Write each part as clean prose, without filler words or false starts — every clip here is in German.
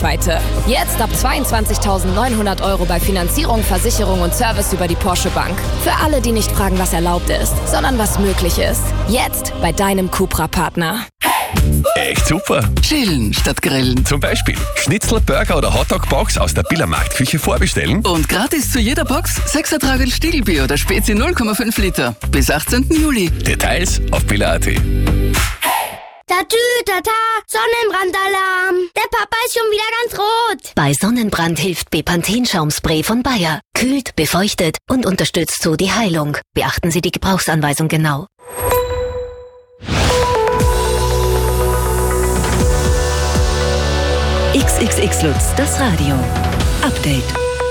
Reichweite. Jetzt ab 22.900 € bei Finanzierung, Versicherung und Service über die Porsche Bank. Für alle, die nicht fragen, was erlaubt ist, sondern was möglich ist. Jetzt bei deinem Cupra-Partner. Echt super. Chillen statt grillen. Zum Beispiel Schnitzel, Burger oder Hotdog-Box aus der Biller Marktküche vorbestellen. Und gratis zu jeder Box 6er Tragel Stiegelbier oder Spezi 0,5 Liter. Bis 18. Juli. Details auf biller.at. Tata, Sonnenbrandalarm. Der Papa ist schon wieder ganz rot. Bei Sonnenbrand hilft Bepanthen-Schaumspray von Bayer. Kühlt, befeuchtet und unterstützt so die Heilung. Beachten Sie die Gebrauchsanweisung genau. XXX Lutz, das Radio. Update.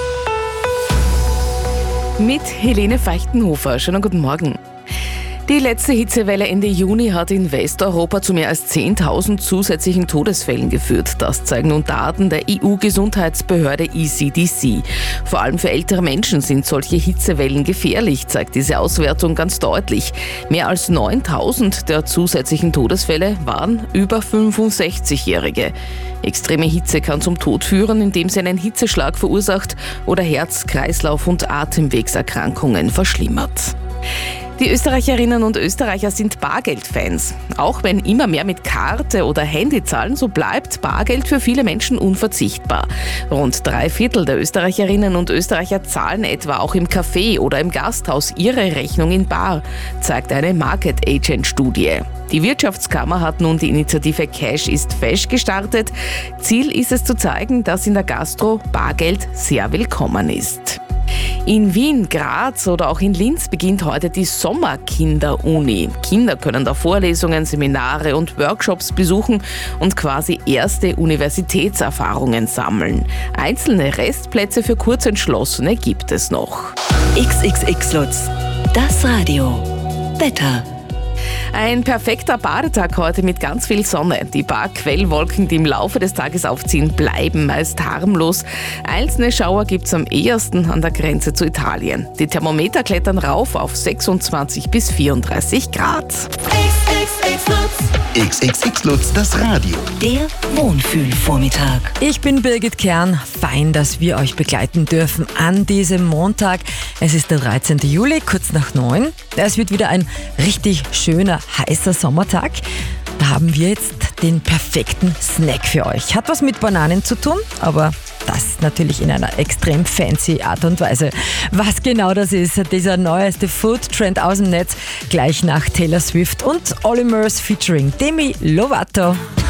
Mit Helene Feichtenhofer. Schönen guten Morgen. Die letzte Hitzewelle Ende Juni hat in Westeuropa zu mehr als 10.000 zusätzlichen Todesfällen geführt. Das zeigen nun Daten der EU-Gesundheitsbehörde ECDC. Vor allem für ältere Menschen sind solche Hitzewellen gefährlich, zeigt diese Auswertung ganz deutlich. Mehr als 9.000 der zusätzlichen Todesfälle waren über 65-Jährige. Extreme Hitze kann zum Tod führen, indem sie einen Hitzeschlag verursacht oder Herz-, Kreislauf- und Atemwegserkrankungen verschlimmert. Die Österreicherinnen und Österreicher sind Bargeldfans. Auch wenn immer mehr mit Karte oder Handy zahlen, so bleibt Bargeld für viele Menschen unverzichtbar. Rund 3/4 der Österreicherinnen und Österreicher zahlen etwa auch im Café oder im Gasthaus ihre Rechnung in bar, zeigt eine Market Agent Studie. Die Wirtschaftskammer hat nun die Initiative Cash ist Fesch gestartet. Ziel ist es zu zeigen, dass in der Gastro Bargeld sehr willkommen ist. In Wien, Graz oder auch in Linz beginnt heute die Sommerkinder-Uni. Kinder können da Vorlesungen, Seminare und Workshops besuchen und quasi erste Universitätserfahrungen sammeln. Einzelne Restplätze für Kurzentschlossene gibt es noch. XXX Lutz, das Radio. Wetter. Ein perfekter Badetag heute mit ganz viel Sonne. Die paar Quellwolken, die im Laufe des Tages aufziehen, bleiben meist harmlos. Einzelne Schauer gibt es am ehesten an der Grenze zu Italien. Die Thermometer klettern rauf auf 26 bis 34 Grad. XXX Lutz, das Radio. Der Wohnfühlvormittag. Ich bin Birgit Kern. Fein, dass wir euch begleiten dürfen an diesem Montag. Es ist der 13. Juli, kurz nach 9. Es wird wieder ein richtig schöner, heißer Sommertag. Da haben wir jetzt den perfekten Snack für euch. Hat was mit Bananen zu tun, aber das natürlich in einer extrem fancy Art und Weise. Was genau das ist, dieser neueste Food-Trend aus dem Netz, gleich nach Taylor Swift und Olimers featuring Demi Lovato.